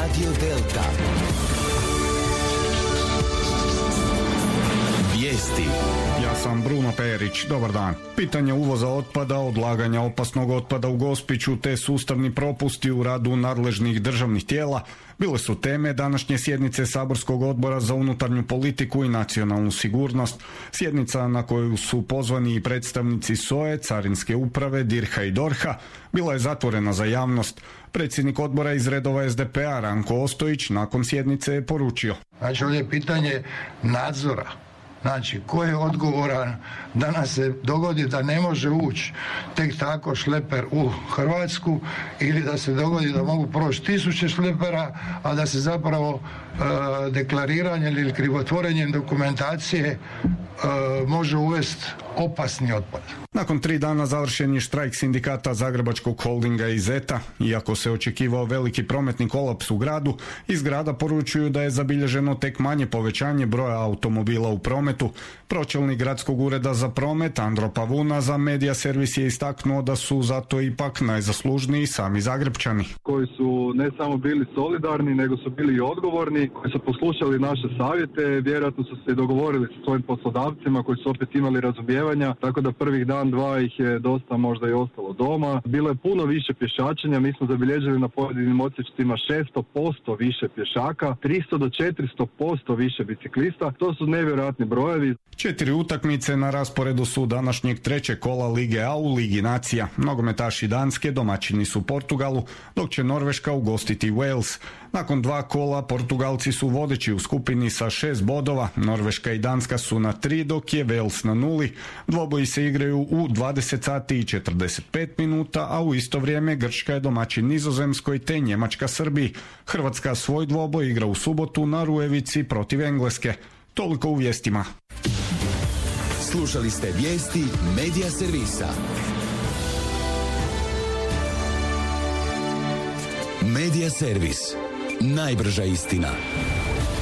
Radio Delta. Vijesti. Ja sam Bruno Perić, dobar dan. Pitanje uvoza otpada, odlaganja opasnog otpada u Gospiću te sustavni propusti u radu nadležnih državnih tijela bile su teme današnje sjednice Saborskog odbora za unutarnju politiku i nacionalnu sigurnost. Sjednica na koju su pozvani i predstavnici SOA-e, Carinske uprave, DIRH-a i DORH-a bila je zatvorena za javnost. Predsjednik odbora iz redova SDP-a Ranko Ostojić nakon sjednice je poručio. Znači ovdje je pitanje nadzora. Znači, ko je odgovoran da nam se dogodi da ne može ući tek tako šleper u Hrvatsku ili da se dogodi da mogu proći 1000 šlepera, a da se zapravo deklariranjem ili krivotvorenjem dokumentacije može uvesti opasni otpad. Nakon 3 dana završen je štrajk sindikata Zagrebačkog holdinga i Zeta. Iako se očekivao veliki prometni kolaps u gradu, iz grada poručuju da je zabilježeno tek manje povećanje broja automobila u prometu. Pročelnik gradskog ureda za promet Andro Pavuna za Medija servis je istaknuo da su zato ipak najzaslužniji sami Zagrepčani. Koji su ne samo bili solidarni, nego su bili i odgovorni, koji su poslušali naše savjete, vjerojatno su se dogovorili sa svojim poslodavcima koji su opet imali razumijevanja, tako da prvih dan, dva ih je dosta možda i ostalo doma. Bilo je puno više pješačenja, mi smo zabilježili na pojedinim odsječcima 600% više pješaka, 300 do 400% više biciklista, to su nevjerojatni brojevi. 4 utakmice na rasporedu su današnjeg 3. kola Lige A u Ligi nacija. Nogometaši Danske domaćini su Portugalu, dok će Norveška ugostiti Wales. Nakon 2 kola Portugalci su vodeći u skupini sa 6 bodova, Norveška i Danska su na 3, dok je Wales na 0. Dvoboji se igraju u 20 sati i 45 minuta, a u isto vrijeme Grčka je domaćin Nizozemskoj te Njemačka Srbiji. Hrvatska svoj dvoboj igra u subotu na Rujevici protiv Engleske. Toliko u vijestima. Slušali ste vijesti Medija servisa. Medija servis. Najbrža istina.